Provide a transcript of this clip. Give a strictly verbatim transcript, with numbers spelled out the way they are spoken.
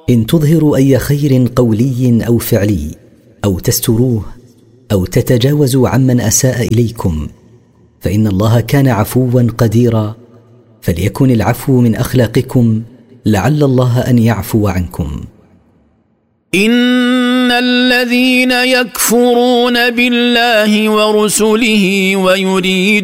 إن تظهروا أي خير قولي أو فعلي أو تستروه أو تتجاوزوا عمن أساء إليكم فإن الله كان عفوا قديرا، فليكن العفو من أخلاقكم لعل الله أن يعفو عنكم. إن الذين يكفرون بالله ورسله ويريدون